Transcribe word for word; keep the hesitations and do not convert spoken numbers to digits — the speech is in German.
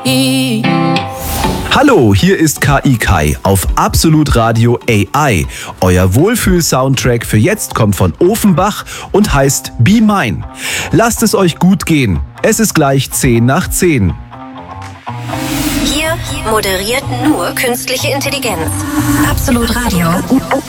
Hallo, hier ist K I Kai auf Absolut Radio A I. Euer Wohlfühl-Soundtrack für jetzt kommt von Ofenbach und heißt Be Mine. Lasst es euch gut gehen. Es ist gleich zehn nach zehn. Hier moderiert nur künstliche Intelligenz. Absolut Radio.